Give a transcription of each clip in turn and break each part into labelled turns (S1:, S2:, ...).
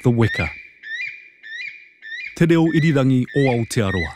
S1: The Weka. Te reo irirangi o Aotearoa.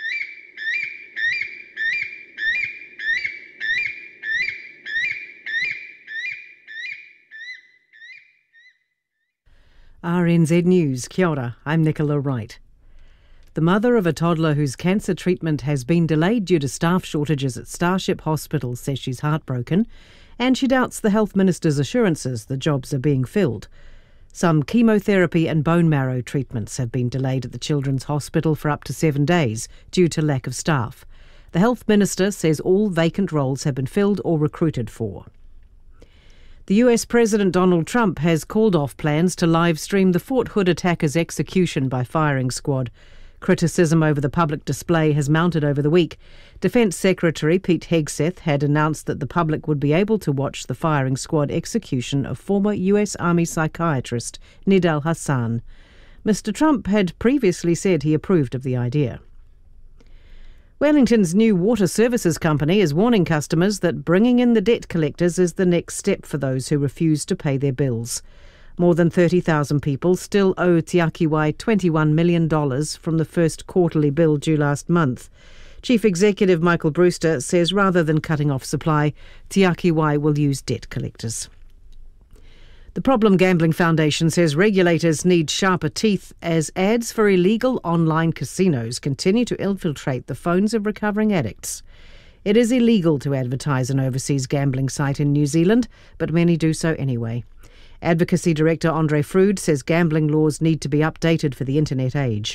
S2: RNZ News, kia ora, I'm Nicola Wright. The mother of a toddler whose cancer treatment has been delayed due to staff shortages at Starship Hospital says she's heartbroken, and she doubts the Health Minister's assurances the jobs are being filled. Some chemotherapy and bone marrow treatments have been delayed at the Children's Hospital for up to 7 days due to lack of staff. The Health Minister says all vacant roles have been filled or recruited for. The US President Donald Trump has called off plans to live stream the Fort Hood attacker's execution by firing squad. Criticism over the public display has mounted over the week. Defence Secretary Pete Hegseth had announced that the public would be able to watch the firing squad execution of former US Army psychiatrist Nidal Hasan. Mr. Trump had previously said he approved of the idea. Wellington's new water services company is warning customers that bringing in the debt collectors is the next step for those who refuse to pay their bills. More than 30,000 people still owe Te Aki Wai $21 million from the first quarterly bill due last month. Chief Executive Michael Brewster says rather than cutting off supply, Te Aki Wai will use debt collectors. The Problem Gambling Foundation says regulators need sharper teeth as ads for illegal online casinos continue to infiltrate the phones of recovering addicts. It is illegal to advertise an overseas gambling site in New Zealand, but many do so anyway. Advocacy Director Andre Frood says gambling laws need to be updated for the internet age.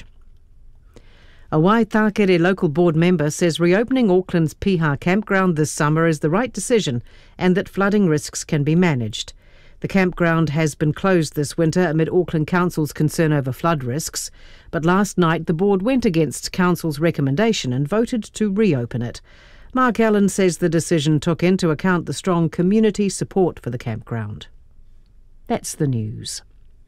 S2: A Waitakere local board member says reopening Auckland's Piha campground this summer is the right decision and that flooding risks can be managed. The campground has been closed this winter amid Auckland Council's concern over flood risks, but last night the board went against Council's recommendation and voted to reopen it. Mark Allen says the decision took into account the strong community support for the campground. That's the news.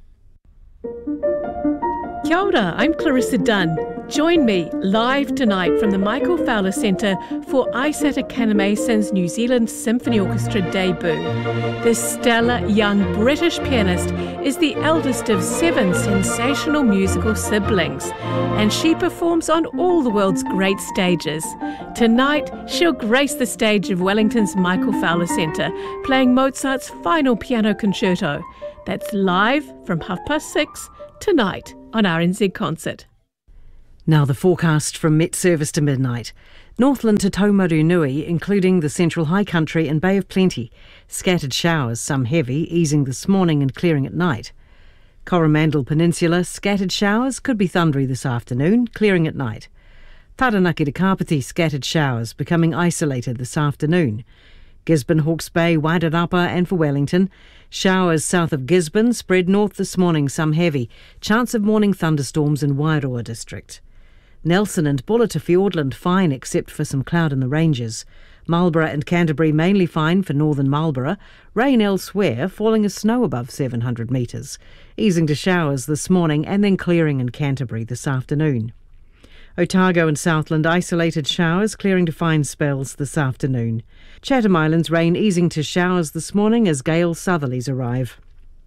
S3: Kia ora, I'm Clarissa Dunn. Join me live tonight from the Michael Fowler Centre for Aisata Kanemaison's New Zealand Symphony Orchestra debut. This stellar young British pianist is the eldest of 7 sensational musical siblings, and she performs on all the world's great stages. Tonight, she'll grace the stage of Wellington's Michael Fowler Centre, playing Mozart's final piano concerto. That's live from 6:30 tonight on RNZ Concert.
S2: Now the forecast from Met Service to midnight. Northland to Taumarunui, including the Central High Country and Bay of Plenty. Scattered showers, some heavy, easing this morning and clearing at night. Coromandel Peninsula, scattered showers, could be thundery this afternoon, clearing at night. Taranaki to Kapiti, scattered showers, becoming isolated this afternoon. Gisborne, Hawke's Bay, Wairarapa and for Wellington. Showers south of Gisborne, spread north this morning, some heavy. Chance of morning thunderstorms in Wairoa district. Nelson and Buller to Fiordland fine except for some cloud in the ranges. Marlborough and Canterbury mainly fine for northern Marlborough. Rain elsewhere, falling as snow above 700 metres. Easing to showers this morning and then clearing in Canterbury this afternoon. Otago and Southland isolated showers, clearing to fine spells this afternoon. Chatham Islands rain easing to showers this morning as gale southerlies arrive.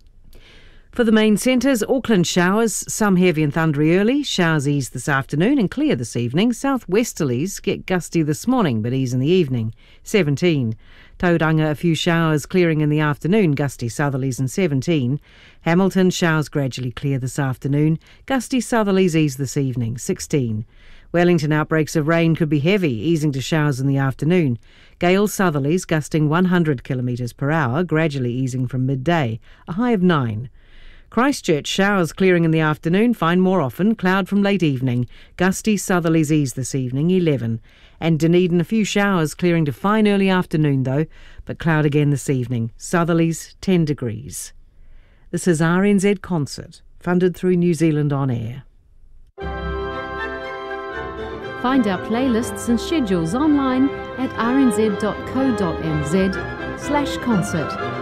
S2: For the main centres, Auckland showers, some heavy and thundery early, showers ease this afternoon and clear this evening. Southwesterlies get gusty this morning but ease in the evening, 17. Tauranga, a few showers clearing in the afternoon, gusty southerlies and 17. Hamilton, showers gradually clear this afternoon, gusty southerlies ease this evening, 16. Wellington, outbreaks of rain could be heavy, easing to showers in the afternoon. Gale southerlies gusting 100 kilometres per hour, gradually easing from midday, a high of 9. Christchurch, showers clearing in the afternoon, fine more often, cloud from late evening. Gusty southerlies ease this evening, 11. And Dunedin, a few showers clearing to fine early afternoon though, but cloud again this evening. Southerlies, 10 degrees. This is RNZ Concert, funded through New Zealand On Air.
S4: Find our playlists and schedules online at rnz.co.nz/concert.